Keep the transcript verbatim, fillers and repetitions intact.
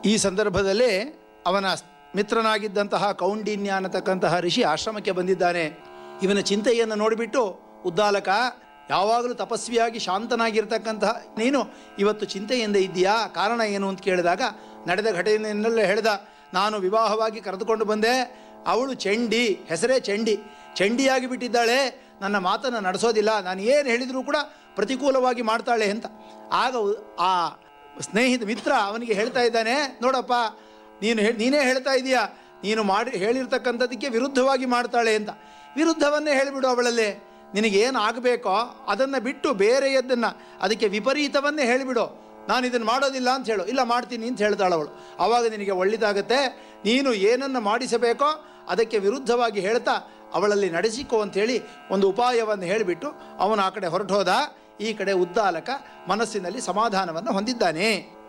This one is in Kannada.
ಈ ಸಂದರ್ಭದಲ್ಲಿ ಅವನ ಮಿತ್ರನಾಗಿದ್ದಂತಹ ಕೌಂಡಿನ್ಯ ಅನ್ನತಕ್ಕಂತಹ ಋಷಿ ಆಶ್ರಮಕ್ಕೆ ಬಂದಿದ್ದಾನೆ. ಇವನ ಚಿಂತೆಯನ್ನು ನೋಡಿಬಿಟ್ಟು, ಉದ್ದಾಲಕ, ಯಾವಾಗಲೂ ತಪಸ್ವಿಯಾಗಿ ಶಾಂತನಾಗಿರ್ತಕ್ಕಂತಹ ನೀನು ಇವತ್ತು ಚಿಂತೆಯಿಂದ ಇದ್ದೀಯಾ, ಕಾರಣ ಏನು ಅಂತ ಕೇಳಿದಾಗ ನಡೆದ ಘಟನೆಯನ್ನೆಲ್ಲ ಹೇಳ್ದ. ನಾನು ವಿವಾಹವಾಗಿ ಕರೆದುಕೊಂಡು ಬಂದೆ, ಅವಳು ಚಂಡಿ, ಹೆಸರೇ ಚಂಡಿ, ಚಂಡಿಯಾಗಿ ಬಿಟ್ಟಿದ್ದಾಳೆ, ನನ್ನ ಮಾತನ್ನು ನಡೆಸೋದಿಲ್ಲ, ನಾನು ಏನು ಹೇಳಿದರೂ ಕೂಡ ಪ್ರತಿಕೂಲವಾಗಿ ಮಾಡ್ತಾಳೆ ಅಂತ. ಆಗ ಆ ಸ್ನೇಹಿತ ಮಿತ್ರ ಅವನಿಗೆ ಹೇಳ್ತಾ ಇದ್ದಾನೆ, ನೋಡಪ್ಪ, ನೀನು ಹೇ ನೀನೇ ಹೇಳ್ತಾ ಇದೀಯಾ, ನೀನು ಮಾಡಿ ಹೇಳಿರ್ತಕ್ಕಂಥದ್ದಕ್ಕೆ ವಿರುದ್ಧವಾಗಿ ಮಾಡ್ತಾಳೆ ಅಂತ. ವಿರುದ್ಧವನ್ನೇ ಹೇಳಿಬಿಡು ಅವಳಲ್ಲೇ, ನಿನಗೇನು ಆಗಬೇಕೋ ಅದನ್ನು ಬಿಟ್ಟು ಬೇರೆಯದ್ದನ್ನು, ಅದಕ್ಕೆ ವಿಪರೀತವನ್ನೇ ಹೇಳಿಬಿಡು. ನಾನು ಇದನ್ನು ಮಾಡೋದಿಲ್ಲ ಅಂತ ಹೇಳು, ಇಲ್ಲ ಮಾಡ್ತೀನಿ ಅಂತ ಹೇಳ್ತಾಳೆ ಅವಳು. ಆವಾಗ ನಿನಗೆ ಒಳ್ಳೆಯದಾಗತ್ತೆ. ನೀನು ಏನನ್ನು ಮಾಡಿಸಬೇಕೋ ಅದಕ್ಕೆ ವಿರುದ್ಧವಾಗಿ ಹೇಳ್ತಾ ಅವಳಲ್ಲಿ ನಡೆಸಿಕೋ ಅಂಥೇಳಿ ಒಂದು ಉಪಾಯವನ್ನು ಹೇಳಿಬಿಟ್ಟು ಅವನು ಆ ಕಡೆ ಹೊರಟು ಹೋದ. ಈ ಕಡೆ ಉದ್ದಾಲಕ ಮನಸ್ಸಿನಲ್ಲಿ ಸಮಾಧಾನವನ್ನು ಹೊಂದಿದ್ದಾನೆ.